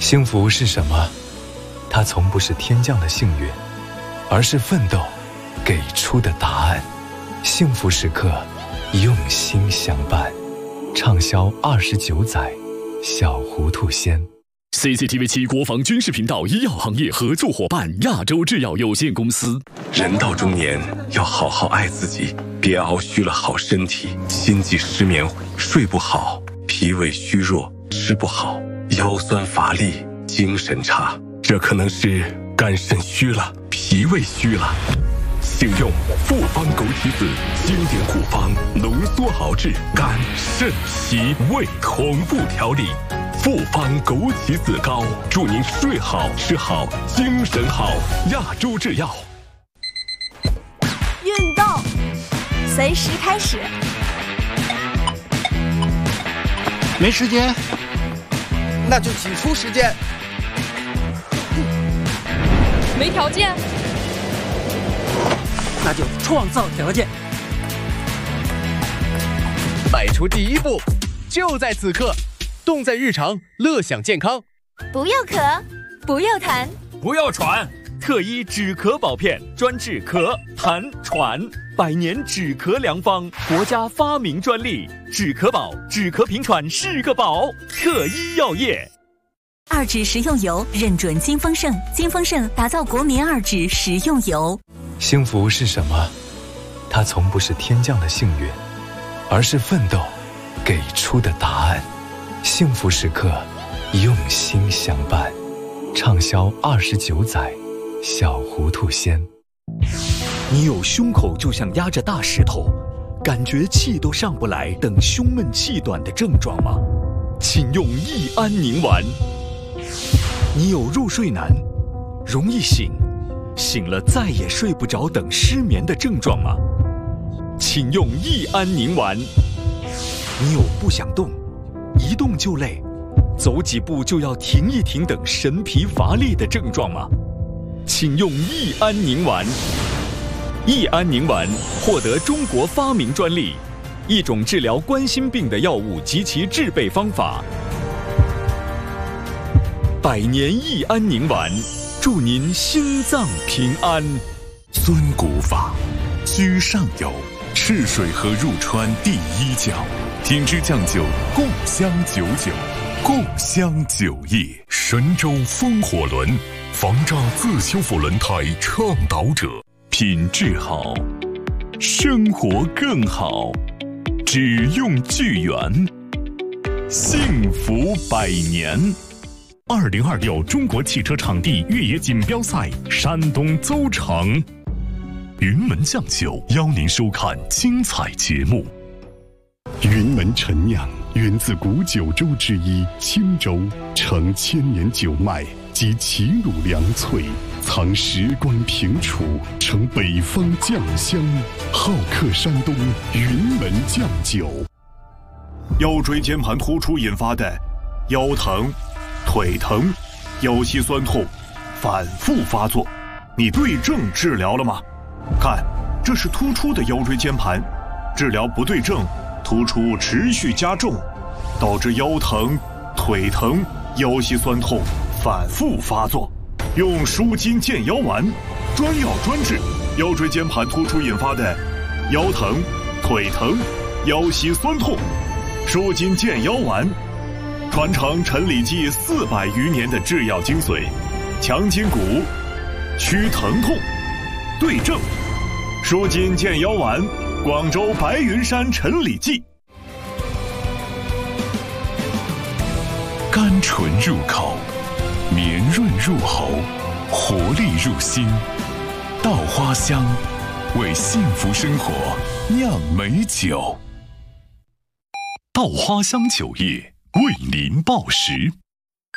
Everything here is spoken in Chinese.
幸福是什么？它从不是天降的幸运，而是奋斗给出的答案。幸福时刻，用心相伴，畅销29载。小糊涂仙。 CCTV7 国防军事频道医药行业合作伙伴亚洲制药有限公司。 人到中年，要好好爱自己，别熬虚了好身体，心悸失眠，睡不好，脾胃虚弱，吃不好，腰酸乏力，精神差，这可能是肝肾虚了，脾胃虚了。请用复方枸杞子经典古方浓缩熬制肝肾脾胃同步调理，复方枸杞子膏，祝您睡好吃好精神好。亚洲制药。 运动随时开始。 没时间， 那就挤出时间。 没条件， 那就创造条件。 迈出第一步，就在此刻，动在日常，乐享健康。 不要咳，不要痰， 不要喘。特一止咳宝片，专治咳、痰、喘，100年止咳良方，国家发明专利。止咳宝，止咳平喘是个宝。特一药业。 2指食用油认准金丰盛，金丰盛打造国民2指食用油。 幸福是什么？它从不是天降的幸运，而是奋斗给出的答案。幸福时刻，用心相伴，畅销29载。小糊涂仙。 你有胸口就像压着大石头，感觉气都上不来等胸闷气短的症状吗？请用益安宁丸。你有入睡难，容易醒，醒了再也睡不着等失眠的症状吗？请用益安宁丸。你有不想动，一动就累，走几步就要停一停等神疲乏力的症状吗？请用益安宁丸。益安宁丸获得中国发明专利，一种治疗冠心病的药物及其制备方法。100年益安宁丸，祝您心脏平安。 尊古法，居上游，赤水河入川第1角，品质酱酒，共襄99，共襄9业。神州风火轮，防诈自修复轮胎倡导者，品质好，生活更好，只用聚源，幸福100年。2026中国汽车场地越野锦标赛山东邹城，云门酱酒邀您收看精彩节目。云门陈酿源自古九州之一青州，承1000年酒脉及齐鲁良萃，藏时关平楚，承北方酱香，好客山东云门酱酒。 腰椎间盘突出引发的腰疼、腿疼、腰膝酸痛反复发作，你对症治疗了吗？看，这是突出的腰椎间盘，治疗不对症，突出持续加重，导致腰疼、腿疼、腰膝酸痛反复发作。用舒筋健腰丸，专药专治腰椎间盘突出引发的腰疼、腿疼、腰膝酸痛。舒筋健腰丸传承陈李济400余年的制药精髓，强筋骨，祛疼痛，对症。舒筋健腰丸，广州白云山陈李济。 甘醇入口，绵润入喉，活力入心。稻花香，为幸福生活酿美酒。稻花香酒业为您报时。